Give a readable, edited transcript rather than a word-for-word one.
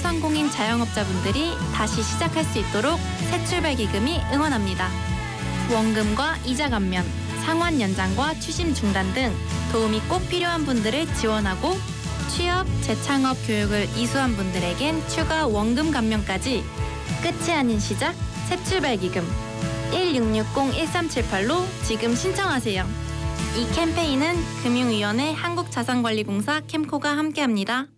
소상공인 자영업자분들이 다시 시작할 수 있도록 새출발기금이 응원합니다. 원금과 이자 감면, 상환 연장과 추심 중단 등 도움이 꼭 필요한 분들을 지원하고 취업, 재창업 교육을 이수한 분들에겐 추가 원금 감면까지. 끝이 아닌 시작, 새출발기금 1660-1378로 지금 신청하세요. 이 캠페인은 금융위원회 한국자산관리공사 캠코가 함께합니다.